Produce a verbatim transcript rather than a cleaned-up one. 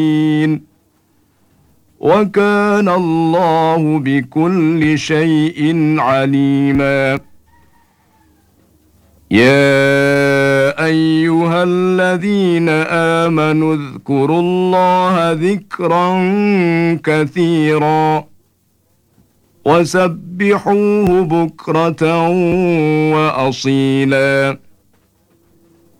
وكان الله بكل شيء عليما. يا أيها الذين آمنوا اذكروا الله ذكرا كثيرا وسبحوه بكرة وأصيلا.